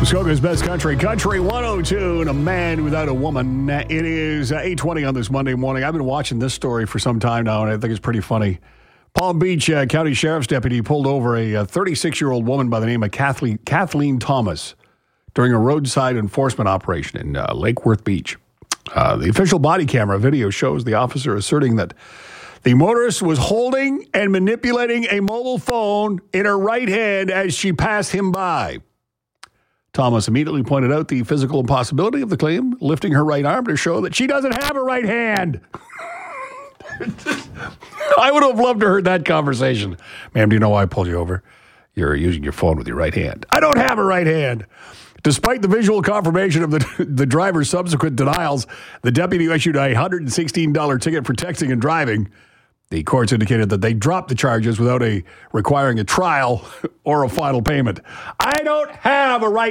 Muskoka's Best Country, Country 102, and a man without a woman. It is 8:20 on this Monday morning. I've been watching this story for some time now, and I think it's pretty funny. Palm Beach County Sheriff's deputy pulled over a 36-year-old woman by the name of Kathleen Thomas during a roadside enforcement operation in Lake Worth Beach. The official body camera video shows the officer asserting that the motorist was holding and manipulating a mobile phone in her right hand as she passed him by. Thomas immediately pointed out the physical impossibility of the claim, lifting her right arm to show that she doesn't have a right hand. I would have loved to heard that conversation. Ma'am, do you know why I pulled you over? You're using your phone with your right hand. I don't have a right hand. Despite the visual confirmation of the driver's subsequent denials, the deputy issued a $116 ticket for texting and driving. The courts indicated that they dropped the charges without requiring a trial or a final payment. I don't have a right